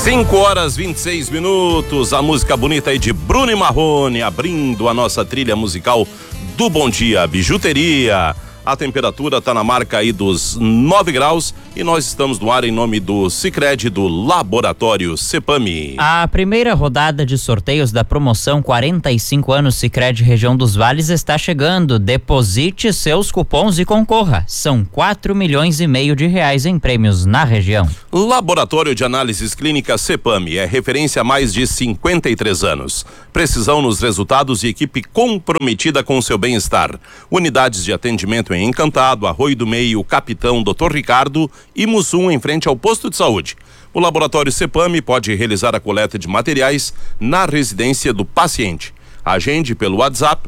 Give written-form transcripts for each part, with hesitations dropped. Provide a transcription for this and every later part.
5h26, a música bonita aí de Bruno e Marrone, abrindo a nossa trilha musical do Bom Dia Bijuteria. A temperatura está na marca aí dos 9 graus e nós estamos no ar em nome do Sicredi do Laboratório Cepami. A primeira rodada de sorteios da promoção 45 anos Sicredi Região dos Vales está chegando. Deposite seus cupons e concorra. São 4,5 milhões de reais em prêmios na região. Laboratório de Análises Clínicas Cepami é referência há mais de 53 anos. Precisão nos resultados e equipe comprometida com o seu bem-estar. Unidades de atendimento em Encantado, Arroio do Meio, Capitão, Dr. Ricardo e Mussum, em frente ao posto de saúde. O Laboratório Cepami pode realizar a coleta de materiais na residência do paciente. Agende pelo WhatsApp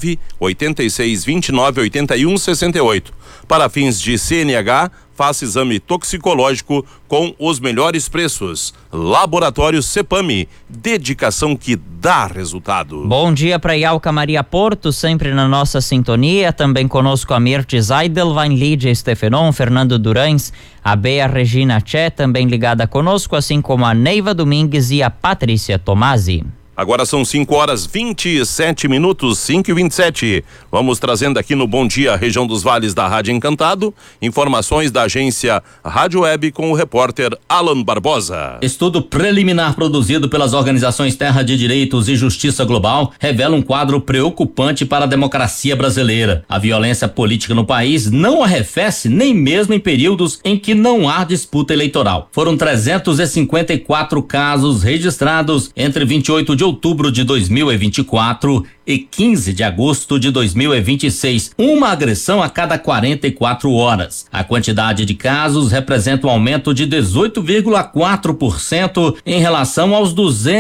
986298168. Para fins de CNH, faça exame toxicológico com os melhores preços. Laboratório Cepami, dedicação que dá resultado. Bom dia para Ialca Maria Porto, sempre na nossa sintonia. Também conosco a Mirtes Aidelwein, Lídia Stefenon, Fernando Durães, a Bea Regina Tché, também ligada conosco, assim como a Neiva Domingues e a Patrícia Tomasi. Agora são 5h27, 5h27. Vamos trazendo aqui no Bom Dia Região dos Vales da Rádio Encantado, informações da agência Rádio Web com o repórter Alan Barbosa. Estudo preliminar produzido pelas organizações Terra de Direitos e Justiça Global revela um quadro preocupante para a democracia brasileira. A violência política no país não arrefece nem mesmo em períodos em que não há disputa eleitoral. Foram 354 casos registrados entre 28 de outubro de 2024 e 15 de agosto de 2026, uma agressão a cada 44 horas. A quantidade de casos representa um aumento de 18,4% em relação aos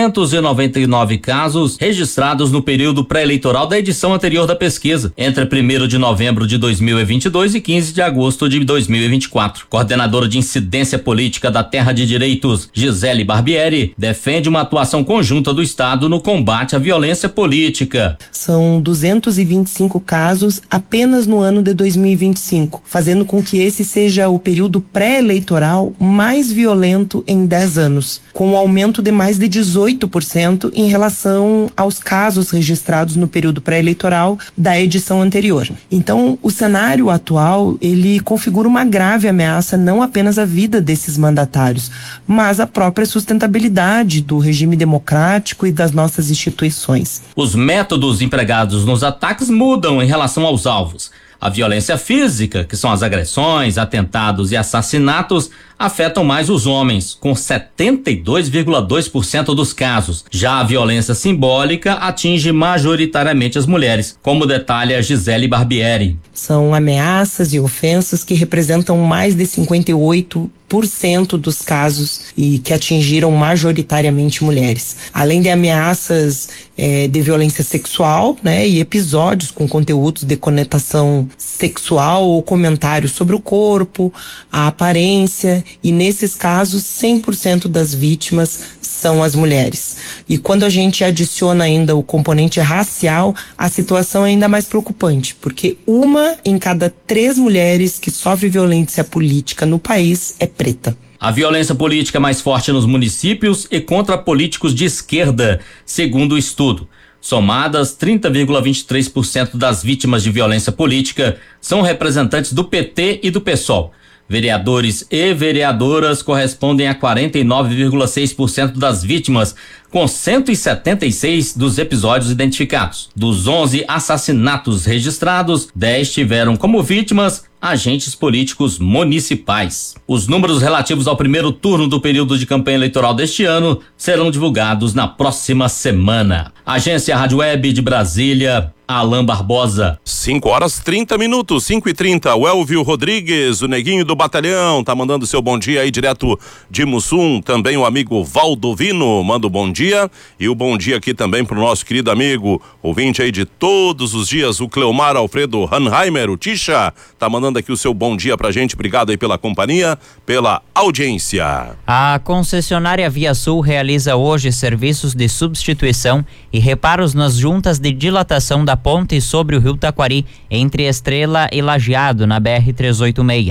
299 casos registrados no período pré-eleitoral da edição anterior da pesquisa, entre 1º de novembro de 2022 e 15 de agosto de 2024. Coordenadora de Incidência Política da Terra de Direitos, Gisele Barbieri, defende uma atuação conjunta do Estado no combate à violência política. São 225 casos apenas no ano de 2025, fazendo com que esse seja o período pré-eleitoral mais violento em 10 anos, com um aumento de mais de 18% em relação aos casos registrados no período pré-eleitoral da edição anterior. Então, o cenário atual, ele configura uma grave ameaça não apenas à vida desses mandatários, mas à própria sustentabilidade do regime democrático e das nossas instituições. Os métodos empregados nos ataques mudam em relação aos alvos. A violência física, que são as agressões, atentados e assassinatos, afetam mais os homens, com 72,2% dos casos. Já a violência simbólica atinge majoritariamente as mulheres, como detalha a Gisele Barbieri. São ameaças e ofensas que representam mais de 58% dos casos e que atingiram majoritariamente mulheres. Além de ameaças de violência sexual, né, e episódios com conteúdos de conotação sexual ou comentários sobre o corpo, a aparência, e nesses casos 100% das vítimas são as mulheres. E quando a gente adiciona ainda o componente racial, a situação é ainda mais preocupante, porque 1 em cada 3 mulheres que sofre violência política no país é preta. A violência política é mais forte nos municípios e contra políticos de esquerda, segundo o estudo. Somadas, 30,23% das vítimas de violência política são representantes do PT e do PSOL. Vereadores e vereadoras correspondem a 49,6% das vítimas, com 176 dos episódios identificados. Dos 11 assassinatos registrados, 10 tiveram como vítimas agentes políticos municipais. Os números relativos ao primeiro turno do período de campanha eleitoral deste ano serão divulgados na próxima semana. Agência Rádio Web de Brasília, Alan Barbosa. 5h30, 5h30. O Elvio Rodrigues, o neguinho do batalhão, tá mandando seu bom dia aí direto de Mussum. Também o amigo Valdovino manda o bom dia. E o bom dia aqui também pro nosso querido amigo, ouvinte aí de todos os dias, o Cleomar Alfredo Hanheimer, o Tisha, tá mandando aqui o seu bom dia pra gente. Obrigado aí pela companhia, pela audiência. A concessionária Via Sul realiza hoje serviços de substituição e reparos nas juntas de dilatação da ponte sobre o rio Taquari, entre Estrela e Lajeado, na BR-386.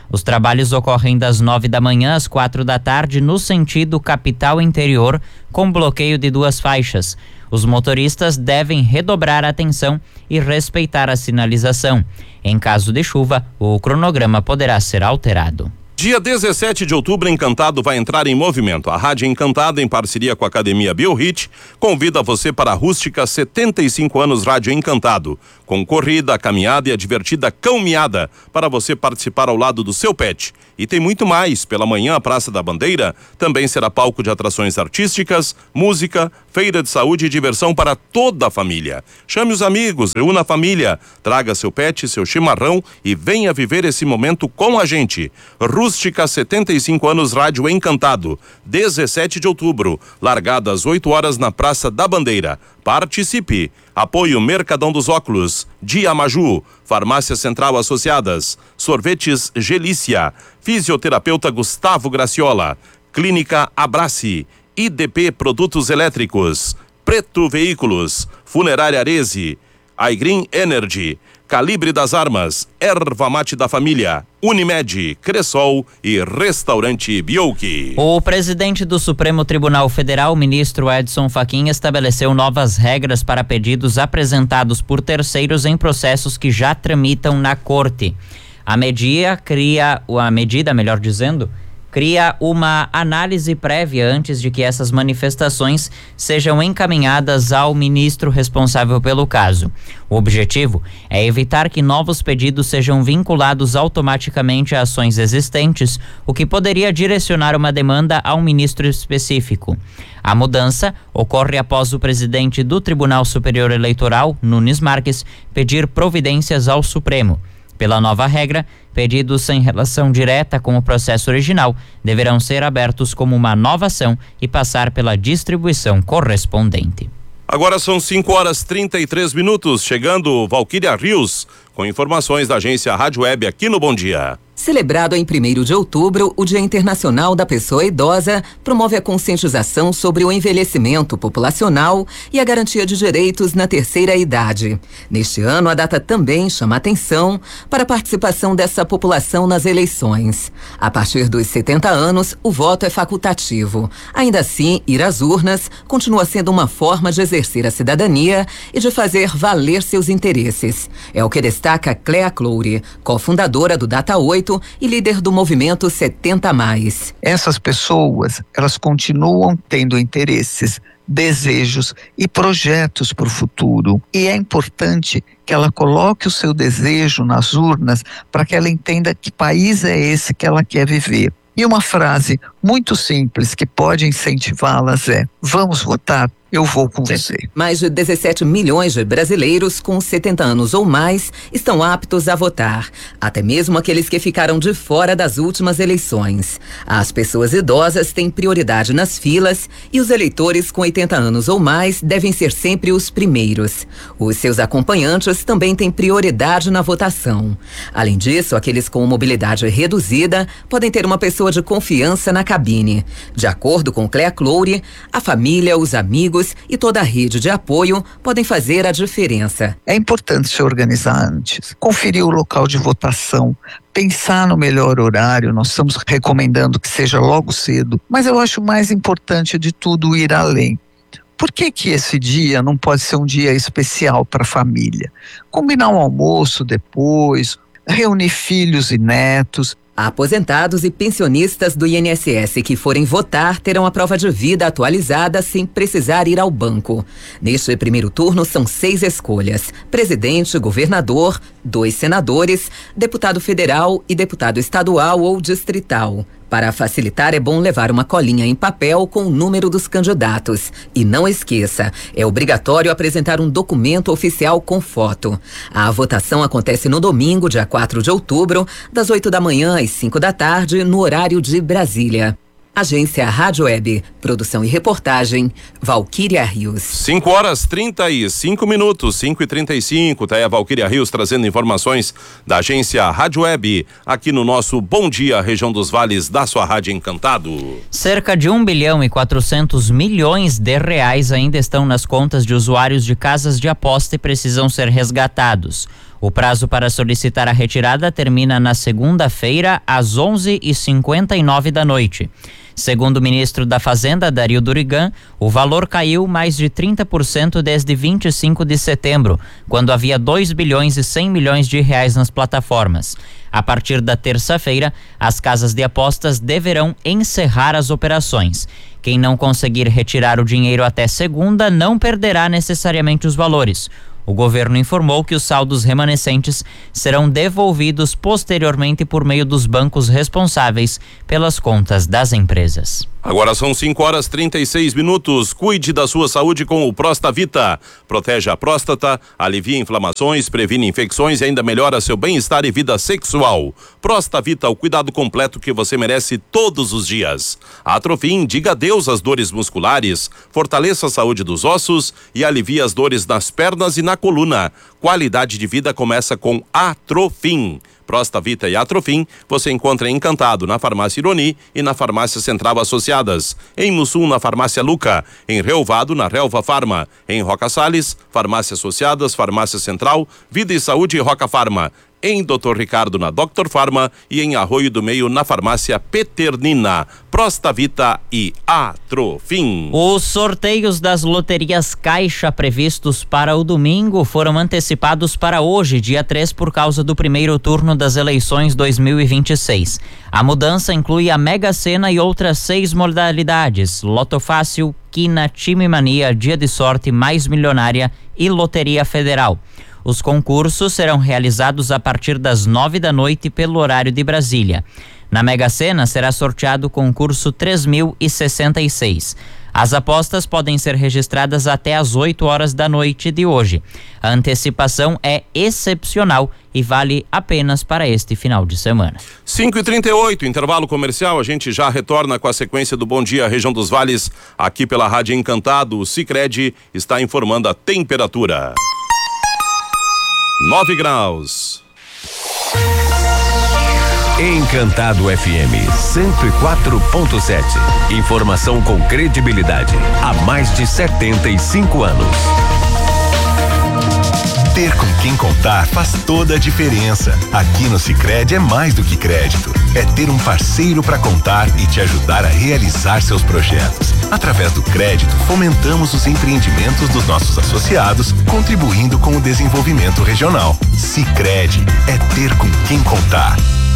Os trabalhos ocorrem das 9 da manhã às 4 da tarde no sentido capital interior, com bloqueio de 2 faixas. Os motoristas devem redobrar a atenção e respeitar a sinalização. Em caso de chuva, o cronograma poderá ser alterado. Dia 17 de outubro, Encantado vai entrar em movimento. A Rádio Encantado, em parceria com a Academia BioHit, convida você para a Rústica 75 anos Rádio Encantado, com corrida, caminhada e a divertida cão-miada, para você participar ao lado do seu pet. E tem muito mais. Pela manhã, a Praça da Bandeira também será palco de atrações artísticas, música, feira de saúde e diversão para toda a família. Chame os amigos, reúna a família, traga seu pet, seu chimarrão e venha viver esse momento com a gente. Rústica 75 anos Rádio Encantado, 17 de outubro, largada às 8 horas na Praça da Bandeira. Participe. Apoio Mercadão dos Óculos, Dia Maju, Farmácia Central Associadas, Sorvetes Gelícia, Fisioterapeuta Gustavo Graciola, Clínica Abrace, IDP Produtos Elétricos, Preto Veículos, Funerária Arese, iGreen Energy, Calibre das Armas, Erva Mate da Família, Unimed, Cressol e Restaurante Bioki. O presidente do Supremo Tribunal Federal, ministro Edson Fachin, estabeleceu novas regras para pedidos apresentados por terceiros em processos que já tramitam na corte. A medida cria uma análise prévia antes de que essas manifestações sejam encaminhadas ao ministro responsável pelo caso. O objetivo é evitar que novos pedidos sejam vinculados automaticamente a ações existentes, o que poderia direcionar uma demanda a um ministro específico. A mudança ocorre após o presidente do Tribunal Superior Eleitoral, Nunes Marques, pedir providências ao Supremo. Pela nova regra, pedidos sem relação direta com o processo original deverão ser abertos como uma nova ação e passar pela distribuição correspondente. Agora são 5h33, chegando Valquíria Rios, com informações da agência Rádio Web aqui no Bom Dia. Celebrado em 1º de outubro, o Dia Internacional da Pessoa Idosa promove a conscientização sobre o envelhecimento populacional e a garantia de direitos na terceira idade. Neste ano, a data também chama atenção para a participação dessa população nas eleições. A partir dos 70 anos, o voto é facultativo. Ainda assim, ir às urnas continua sendo uma forma de exercer a cidadania e de fazer valer seus interesses. É o que destaca Clea Cloure, cofundadora do Data 8 e líder do movimento 70+. Essas pessoas, elas continuam tendo interesses, desejos e projetos para o futuro. E é importante que ela coloque o seu desejo nas urnas para que ela entenda que país é esse que ela quer viver. E uma frase muito simples que pode incentivá-las é: vamos votar? Eu vou com você. Mais de 17 milhões de brasileiros com 70 anos ou mais estão aptos a votar, até mesmo aqueles que ficaram de fora das últimas eleições. As pessoas idosas têm prioridade nas filas e os eleitores com 80 anos ou mais devem ser sempre os primeiros. Os seus acompanhantes também têm prioridade na votação. Além disso, aqueles com mobilidade reduzida podem ter uma pessoa de confiança na cabine. De acordo com Clea Cloure, a família, os amigos e toda a rede de apoio podem fazer a diferença. É importante se organizar antes, conferir o local de votação, pensar no melhor horário. Nós estamos recomendando que seja logo cedo, mas eu acho mais importante de tudo ir além. Por que esse dia não pode ser um dia especial para a família? Combinar um almoço depois, reunir filhos e netos. Aposentados e pensionistas do INSS que forem votar terão a prova de vida atualizada sem precisar ir ao banco. Neste primeiro turno são 6 escolhas: presidente, governador, 2 senadores, deputado federal e deputado estadual ou distrital. Para facilitar, é bom levar uma colinha em papel com o número dos candidatos. E não esqueça, é obrigatório apresentar um documento oficial com foto. A votação acontece no domingo, dia 4 de outubro, das 8 da manhã às 5 da tarde, no horário de Brasília. Agência Rádio Web, produção e reportagem, Valquíria Rios. 5h35, 5h35, tá aí a Valquíria Rios trazendo informações da agência Rádio Web, aqui no nosso Bom Dia, região dos vales da sua Rádio Encantado. Cerca de 1 bilhão e 400 milhões de reais ainda estão nas contas de usuários de casas de aposta e precisam ser resgatados. O prazo para solicitar a retirada termina na segunda-feira, às 11h59 da noite. Segundo o ministro da Fazenda, Dario Durigan, o valor caiu mais de 30% desde 25 de setembro, quando havia 2 bilhões e 100 milhões de reais nas plataformas. A partir da terça-feira, as casas de apostas deverão encerrar as operações. Quem não conseguir retirar o dinheiro até segunda não perderá necessariamente os valores. O governo informou que os saldos remanescentes serão devolvidos posteriormente por meio dos bancos responsáveis pelas contas das empresas. Agora são 5h36. Cuide da sua saúde com o Prostavita. Protege a próstata, alivia inflamações, previne infecções e ainda melhora seu bem-estar e vida sexual. Prostavita, o cuidado completo que você merece todos os dias. Atrofim, diga adeus às dores musculares, fortaleça a saúde dos ossos e alivia as dores nas pernas e na coluna. Qualidade de vida começa com Atrofim. Prostavita e Atrofim você encontra em Encantado, na Farmácia Ironi e na Farmácia Central Associadas. Em Mussum, na Farmácia Luca. Em Relvado, na Relva Farma. Em Roca Salles, Farmácia Associadas, Farmácia Central, Vida e Saúde e Roca Farma. Em Dr. Ricardo, na Dr. Farma e em Arroio do Meio, na Farmácia Peternina. Prostavita e Atrofim. Os sorteios das loterias Caixa previstos para o domingo foram antecipados para hoje, dia 3, por causa do primeiro turno das eleições 2026. A mudança inclui a Mega Sena e outras 6 modalidades: Loto Fácil, Quina, Time Mania, Dia de Sorte, Mais Milionária e Loteria Federal. Os concursos serão realizados a partir das 9 da noite pelo horário de Brasília. Na Mega Sena será sorteado o concurso 3066. As apostas podem ser registradas até às 8 horas da noite de hoje. A antecipação é excepcional e vale apenas para este final de semana. 5h38, intervalo comercial. A gente já retorna com a sequência do Bom Dia Região dos Vales, aqui pela Rádio Encantado. O Sicredi está informando a temperatura. 9 graus. Encantado FM 104.7. Informação com credibilidade há mais de 75 anos. Ter com quem contar faz toda a diferença. Aqui no Sicredi é mais do que crédito. É ter um parceiro para contar e te ajudar a realizar seus projetos. Através do crédito, fomentamos os empreendimentos dos nossos associados, contribuindo com o desenvolvimento regional. Sicredi é ter com quem contar.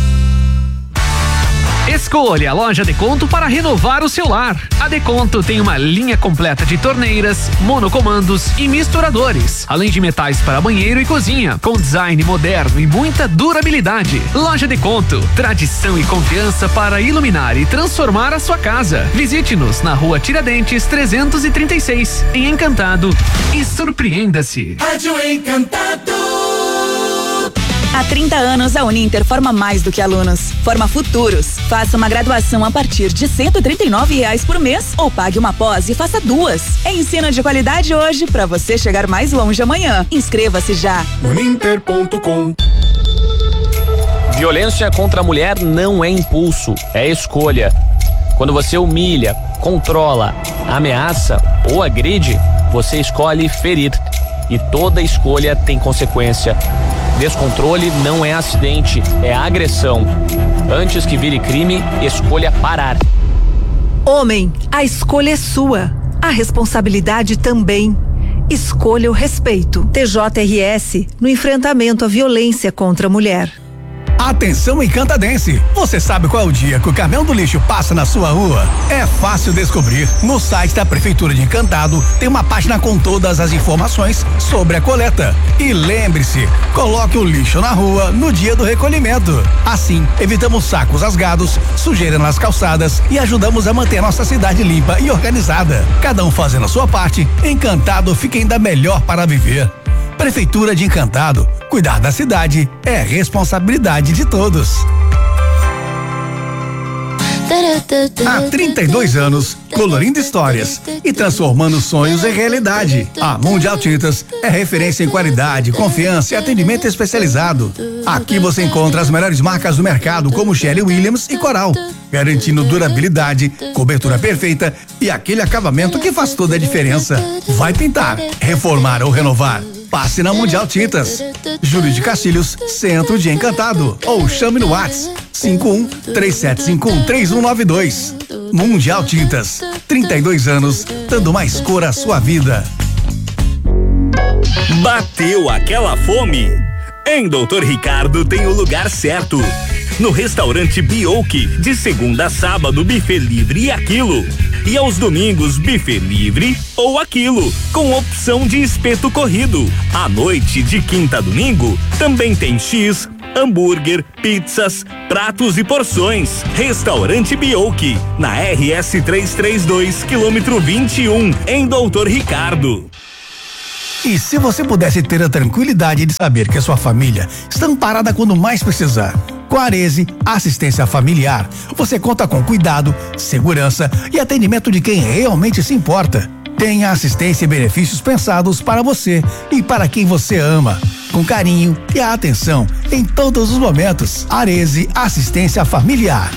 Escolha a loja Deconto para renovar o seu lar. A Deconto tem uma linha completa de torneiras, monocomandos e misturadores, além de metais para banheiro e cozinha, com design moderno e muita durabilidade. Loja Deconto, tradição e confiança para iluminar e transformar a sua casa. Visite-nos na Rua Tiradentes 336, em Encantado, e surpreenda-se. Rádio Encantado. Há 30 anos, a Uninter forma mais do que alunos. Forma futuros. Faça uma graduação a partir de R$139 por mês ou pague uma pós e faça 2. É ensino de qualidade hoje para você chegar mais longe amanhã. Inscreva-se já. Uninter.com. Violência contra a mulher não é impulso, é escolha. Quando você humilha, controla, ameaça ou agride, você escolhe ferir. E toda escolha tem consequência. Descontrole não é acidente, é agressão. Antes que vire crime, escolha parar. Homem, a escolha é sua. A responsabilidade também. Escolha o respeito. TJRS no enfrentamento à violência contra a mulher. Atenção encantadense, você sabe qual é o dia que o caminhão do lixo passa na sua rua? É fácil descobrir. No site da Prefeitura de Encantado tem uma página com todas as informações sobre a coleta. E lembre-se, coloque o lixo na rua no dia do recolhimento. Assim, evitamos sacos rasgados, sujeira nas calçadas e ajudamos a manter nossa cidade limpa e organizada. Cada um fazendo a sua parte, Encantado fica ainda melhor para viver. Prefeitura de Encantado, cuidar da cidade é responsabilidade de todos. Há 32 anos, colorindo histórias e transformando sonhos em realidade. A Mundial Tintas é referência em qualidade, confiança e atendimento especializado. Aqui você encontra as melhores marcas do mercado, como Sherry Williams e Coral, garantindo durabilidade, cobertura perfeita e aquele acabamento que faz toda a diferença. Vai pintar, reformar ou renovar? passe na Mundial Tintas. Júlio de Castilhos, Centro de Encantado. Ou chame no WhatsApp 51-3751-3192. Mundial Tintas, 32 anos, dando mais cor à sua vida. Bateu aquela fome? Em Doutor Ricardo tem o lugar certo. No restaurante Bioki, de segunda a sábado, buffet livre e aquilo. E aos domingos, buffet livre ou aquilo, com opção de espeto corrido. À noite, de quinta a domingo, também tem X, hambúrguer, pizzas, pratos e porções. Restaurante Bioki, na RS 332, quilômetro 21, em Doutor Ricardo. E se você pudesse ter a tranquilidade de saber que a sua família está amparada quando mais precisar? Com a Arezzi Assistência Familiar, você conta com cuidado, segurança e atendimento de quem realmente se importa. Tenha assistência e benefícios pensados para você e para quem você ama. Com carinho e a atenção em todos os momentos. Arezzi Assistência Familiar.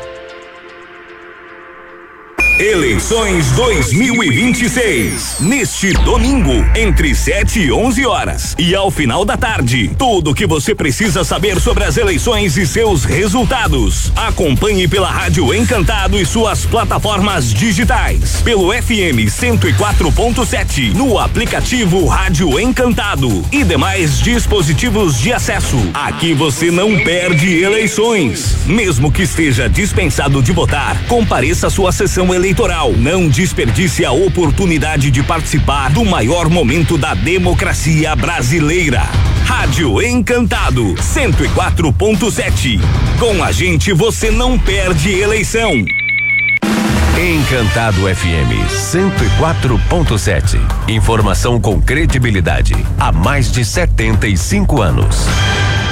Eleições 2026. Neste domingo, entre 7 e 11 horas. E ao final da tarde, tudo o que você precisa saber sobre as eleições e seus resultados. Acompanhe pela Rádio Encantado e suas plataformas digitais. Pelo FM 104.7, no aplicativo Rádio Encantado e demais dispositivos de acesso. Aqui você não perde eleições. Mesmo que esteja dispensado de votar, compareça à sua sessão eleitoral. Não desperdice a oportunidade de participar do maior momento da democracia brasileira. Rádio Encantado 104.7. Com a gente você não perde eleição. Encantado FM 104.7. Informação com credibilidade há mais de 75 anos.